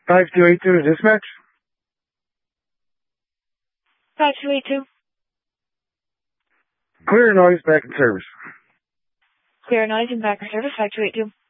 5282 to dispatch. 5282. Clear noise, back in service. Clear noise and back in service, 5282.